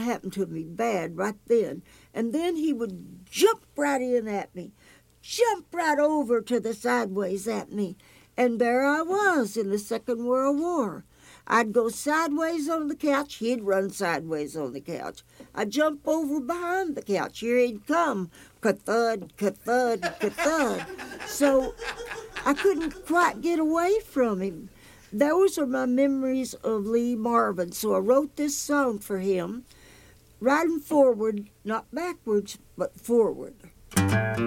happened to me bad right then. And then he would jump right in at me, jump right over to the sideways at me. And there I was in the Second World War. I'd go sideways on the couch, he'd run sideways on the couch. I'd jump over behind the couch, here he'd come, ka-thud, ka-thud, ka-thud. So I couldn't quite get away from him. Those are my memories of Lee Marvin. So I wrote this song for him, riding forward, not backwards, but forward.